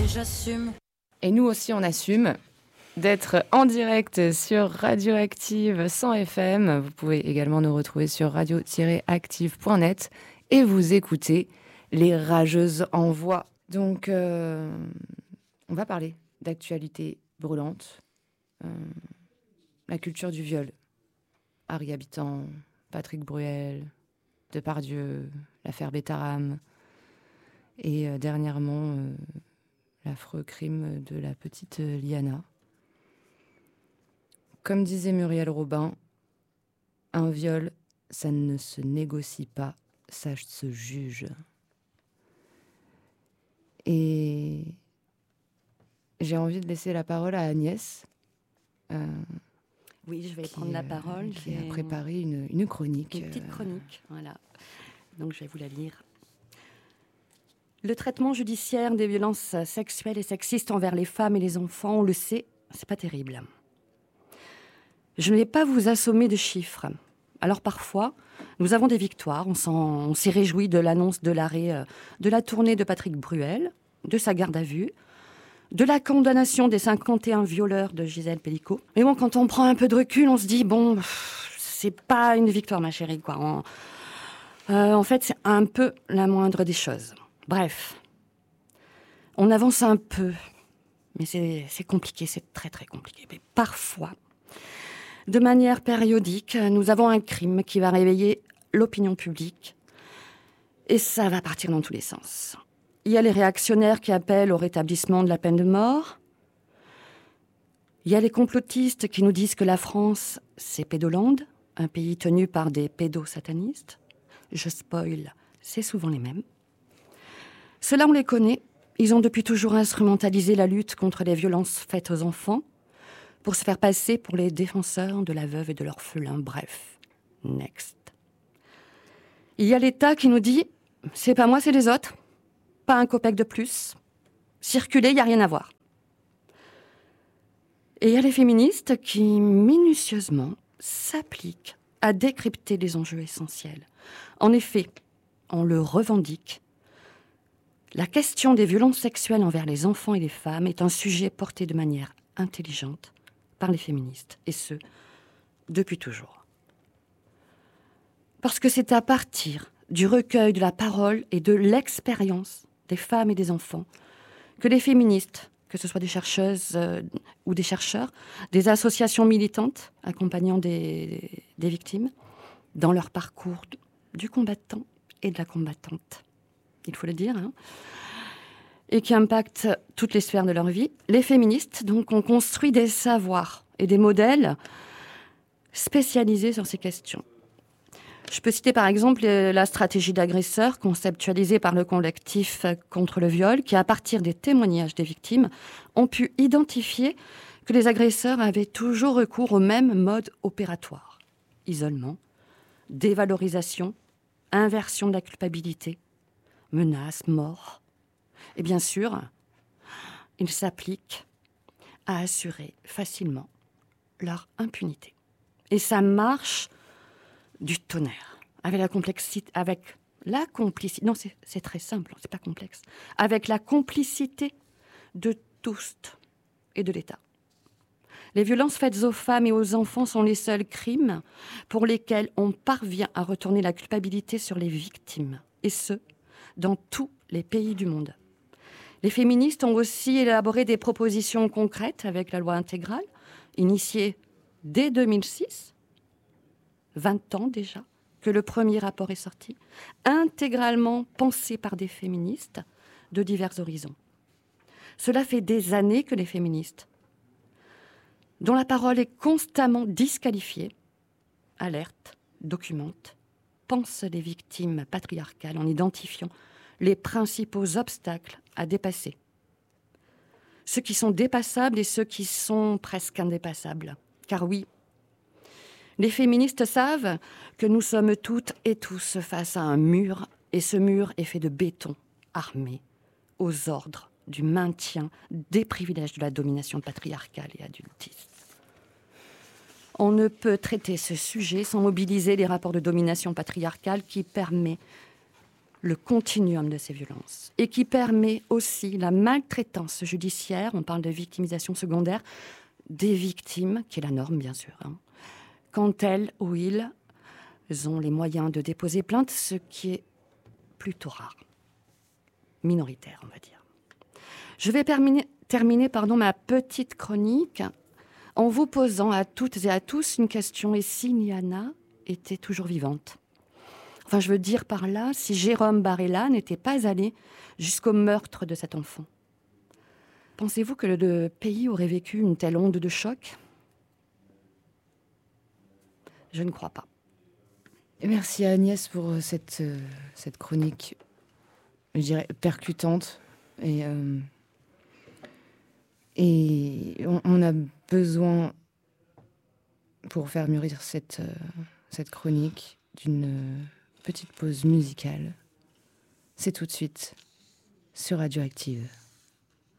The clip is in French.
et j'assume. Et nous aussi, on assume d'être en direct sur Radioactive 100 FM. Vous pouvez également nous retrouver sur radio-active.net et vous écouter les rageuses en voix. Donc, on va parler d'actualité brûlante, la culture du viol. Harry Habitant, Patrick Bruel, Depardieu, l'affaire Bétaram et dernièrement l'affreux crime de la petite Liana. Comme disait Muriel Robin, un viol, ça ne se négocie pas, ça se juge. Et j'ai envie de laisser la parole à Agnès. Oui, je vais prendre la parole. Qui a préparé une chronique. Une petite chronique, voilà. Donc je vais vous la lire. Le traitement judiciaire des violences sexuelles et sexistes envers les femmes et les enfants, on le sait, c'est pas terrible. Je ne vais pas vous assommer de chiffres. Alors parfois, nous avons des victoires. On s'est réjoui de l'annonce de l'arrêt de la tournée de Patrick Bruel, de sa garde à vue, de la condamnation des 51 violeurs de Gisèle Pelicot. Mais bon, quand on prend un peu de recul, on se dit, bon, c'est pas une victoire, ma chérie, quoi. En fait, c'est un peu la moindre des choses. Bref, on avance un peu, mais c'est compliqué, c'est très très compliqué. Mais parfois, de manière périodique, nous avons un crime qui va réveiller l'opinion publique et ça va partir dans tous les sens. Il y a les réactionnaires qui appellent au rétablissement de la peine de mort. Il y a les complotistes qui nous disent que la France, c'est Pédoland, un pays tenu par des pédosatanistes. Je spoil, c'est souvent les mêmes. Ceux-là, on les connaît. Ils ont depuis toujours instrumentalisé la lutte contre les violences faites aux enfants pour se faire passer pour les défenseurs de la veuve et de l'orphelin. Bref, next. Il y a l'État qui nous dit « c'est pas moi, c'est les autres. Pas un copec de plus. Circuler, il n'y a rien à voir. » Et il y a les féministes qui, minutieusement, s'appliquent à décrypter les enjeux essentiels. En effet, on le revendique. La question des violences sexuelles envers les enfants et les femmes est un sujet porté de manière intelligente par les féministes, et ce, depuis toujours. Parce que c'est à partir du recueil de la parole et de l'expérience des femmes et des enfants que les féministes, que ce soit des chercheuses ou des chercheurs, des associations militantes accompagnant des victimes, dans leur parcours du combattant et de la combattante, il faut le dire, et qui impactent toutes les sphères de leur vie. Les féministes, donc, ont construit des savoirs et des modèles spécialisés sur ces questions. Je peux citer par exemple la stratégie d'agresseur conceptualisée par le collectif contre le viol, qui, à partir des témoignages des victimes, ont pu identifier que les agresseurs avaient toujours recours au même mode opératoire. Isolement, dévalorisation, inversion de la culpabilité, menaces, mort. Et bien sûr, ils s'appliquent à assurer facilement leur impunité. Et ça marche du tonnerre, avec la complexité, non, c'est très simple, c'est pas complexe, avec la complicité de tous et de l'État. Les violences faites aux femmes et aux enfants sont les seuls crimes pour lesquels on parvient à retourner la culpabilité sur les victimes, et ce, dans tous les pays du monde. Les féministes ont aussi élaboré des propositions concrètes avec la loi intégrale, initiée dès 2006, 20 ans déjà, que le premier rapport est sorti, intégralement pensé par des féministes de divers horizons. Cela fait des années que les féministes, dont la parole est constamment disqualifiée, alertent, documentent, pensent les victimes patriarcales en identifiant les principaux obstacles à dépasser. Ceux qui sont dépassables et ceux qui sont presque indépassables. Car oui, les féministes savent que nous sommes toutes et tous face à un mur, et ce mur est fait de béton armé aux ordres du maintien des privilèges de la domination patriarcale et adultiste. On ne peut traiter ce sujet sans mobiliser les rapports de domination patriarcale qui permet le continuum de ces violences et qui permet aussi la maltraitance judiciaire, on parle de victimisation secondaire, des victimes, qui est la norme bien sûr, quand elles ou ils ont les moyens de déposer plainte, ce qui est plutôt rare, minoritaire on va dire. Je vais terminer ma petite chronique en vous posant à toutes et à tous une question. Et si Niana était toujours vivante ? Enfin, je veux dire par là, si Jérôme Barella n'était pas allé jusqu'au meurtre de cet enfant. Pensez-vous que le pays aurait vécu une telle onde de choc ? Je ne crois pas. Et merci à Agnès pour cette chronique, je dirais, percutante. Et on a besoin, pour faire mûrir cette chronique, d'une petite pause musicale. C'est tout de suite sur Radioactive.